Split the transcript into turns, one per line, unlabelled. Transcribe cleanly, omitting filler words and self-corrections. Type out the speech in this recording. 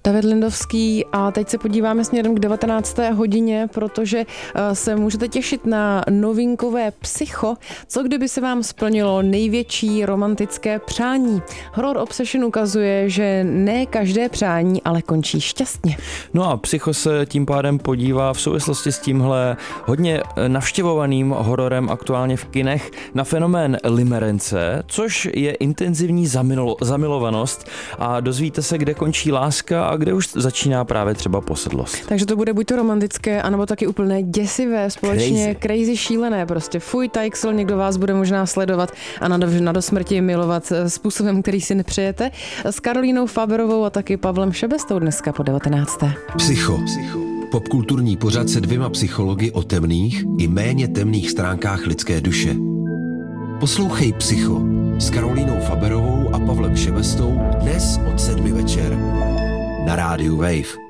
David Lindovský a teď se podíváme směrem k 19. hodině, protože se můžete těšit na novinkové Psycho. Co kdyby se vám splnilo největší romantické přání? Horror Obsession ukazuje, že ne každé přání, ale končí šťastně.
No a Psycho se tím pádem podívá v souvislosti s tímhle hodně navštěvovaným hororem aktuálně v kinech na fenomén limerence, což je intenzivní zamilovanost a dozvíte se, kde končí láska a kde už začíná právě třeba posedlost.
Takže to bude buď to romantické, anebo taky úplně děsivé, společně crazy šílené, prostě fuj tajksl, někdo vás bude možná sledovat a na do smrti milovat způsobem, který si nepřejete. S Karolínou Faberovou a taky Pavlem Šebestou dneska po 19.
Psycho. Popkulturní pořad se 2 psychology o temných i méně temných stránkách lidské duše. Poslouchej Psycho s Karolínou Faberovou a Pavlem Šebestou dnes od 7 večer na rádiu Wave.